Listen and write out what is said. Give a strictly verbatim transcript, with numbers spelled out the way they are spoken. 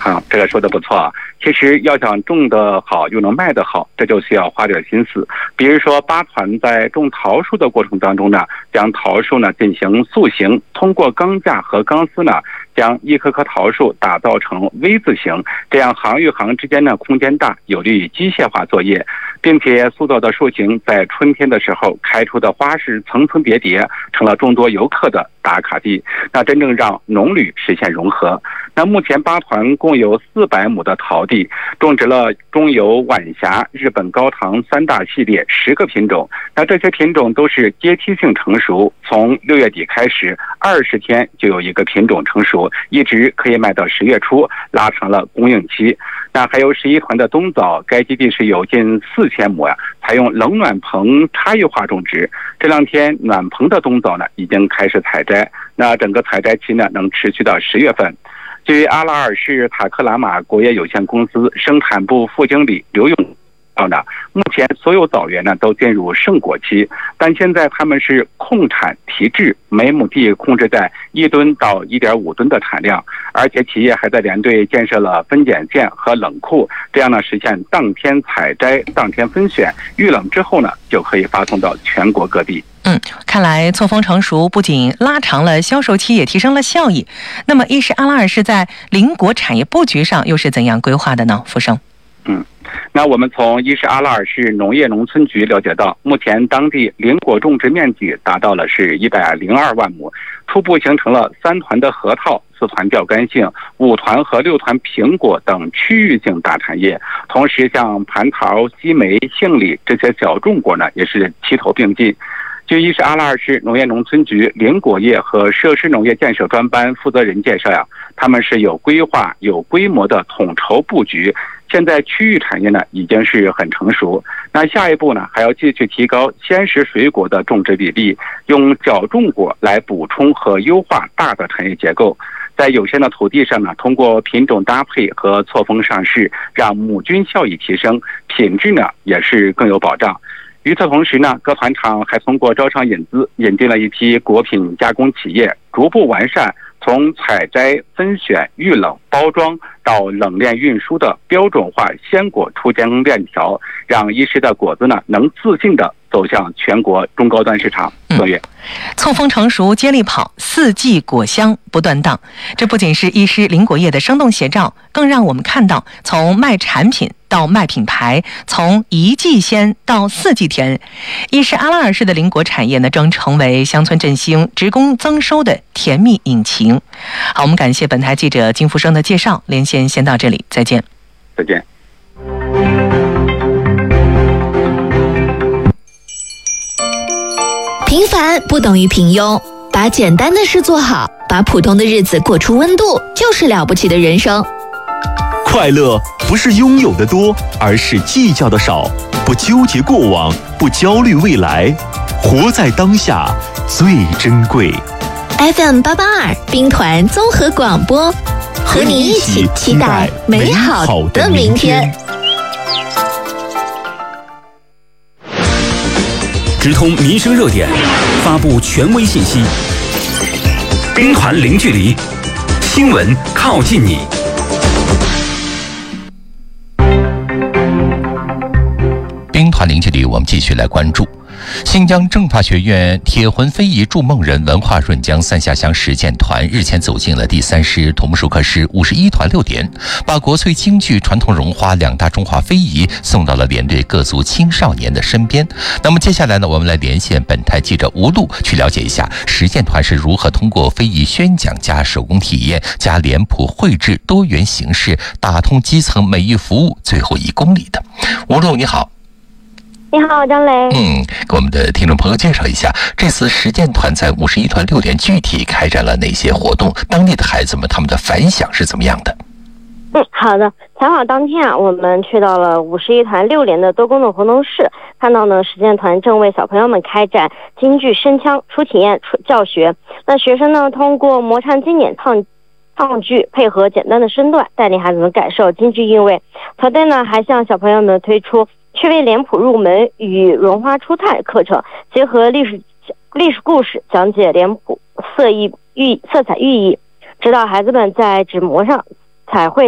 好，这个说的不错。其实要想种得好又能卖得好，这就需要花点心思。比如说八团在种桃树的过程当中呢，将桃树呢进行塑形，通过钢架和钢丝呢将一棵棵桃树打造成 V 字形，这样行与行之间呢空间大，有利于机械化作业，并且塑造的树形在春天的时候开出的花是层层叠叠，成了众多游客的打卡地，那真正让农旅实现融合。那目前八团共有四百亩的桃地，种植了中游晚霞、日本高糖三大系列十个品种。那这些品种都是阶梯性成熟，从六月底开始，二十天就有一个品种成熟，一直可以卖到十月初，拉长了供应期。那还有十一团的冬枣，该基地是有近四千亩呀，采用冷暖棚差异化种植。这两天暖棚的冬枣呢已经开始采摘，那整个采摘期呢能持续到十月份。据阿拉尔市塔克拉玛国业有限公司生产部副经理刘勇呢，目前所有枣园呢都进入盛果期，但现在他们是控产提质，每亩地控制在一吨到一点五吨的产量，而且企业还在连队建设了分拣线和冷库，这样呢实现当天采摘、当天分选，预冷之后呢就可以发送到全国各地。 嗯，看来错峰成熟不仅拉长了销售期，也提升了效益。那么伊势阿拉尔市在邻国产业布局上又是怎样规划的呢？福生。 嗯，那我们从伊势阿拉尔市农业农村局了解到，目前当地邻果种植面积达到了是一百零二万亩，初步形成了三团的核桃、四团钓竿杏、五团和六团苹果等区域性大产业。同时，像蟠桃、西梅、杏李这些小种果呢，也是齐头并进。据伊势阿拉尔市农业农村局邻果业和设施农业建设专班负责人介绍呀，他们是有规划、有规模的统筹布局。现在区域产业呢已经是很成熟，那下一步呢还要继续提高鲜食水果的种植比例，用小种果来补充和优化大的产业结构。在有限的土地上呢，通过品种搭配和错峰上市，让亩均效益提升，品质呢也是更有保障。与此同时呢，各团厂还通过招商引资，引进了一批果品加工企业，逐步完善从采摘、分选、预冷、包装到冷链运输的标准化鲜果出江链条，让伊势的果子呢能自信地走向全国中高端市场。四月、嗯， 错峰成熟接力跑，四季果香不断档。这不仅是伊势邻果业的生动写照，更让我们看到从卖产品到卖品牌，从一季鲜到四季甜。伊势阿拉尔市的邻果产业呢，正成为乡村振兴、职工增收的甜蜜引擎。好，我们感谢本台记者金福生的介绍，连线先到这里，再见。 再见。 平凡不等于平庸，把简单的事做好，把普通的日子过出温度，就是了不起的人生。 快乐不是拥有的多，而是计较的少，不纠结过往，不焦虑未来，活在当下最珍贵。 F M 八八二兵团综合广播，和你一起期待美好的明天。 直通民生热点，发布权威信息，兵团零距离，新闻靠近你。 兵团零距离，我们继续来关注新疆政法学院铁魂非遗筑梦人文化润江三下乡实践团日前走进了第三师同属科师五十一团六连，把国粹京剧、传统绒花两大中华非遗送到了连队各族青少年的身边。那么接下来呢，我们来连线本台记者吴璐，去了解一下实践团是如何通过非遗宣讲加手工体验加脸谱绘制多元形式，打通基层美育服务最后一公里的。吴璐你好。 你好，张雷。 嗯，给我们的听众朋友介绍一下，这次实践团在五十一团六连具体开展了哪些活动？当地的孩子们他们的反响是怎么样的？ 嗯，好的。采访当天啊，我们去到了五十一团六连的多功能活动室，看到呢，实践团正为小朋友们开展京剧声腔初体验、初教学。那学生呢，通过模唱经典唱唱剧，配合简单的身段，带领孩子们感受京剧韵味。团队呢，还向小朋友们推出趣味脸谱入门与绒花初探课程，结合历史历史故事，讲解脸谱色意寓色彩寓意，指导孩子们在纸模上彩绘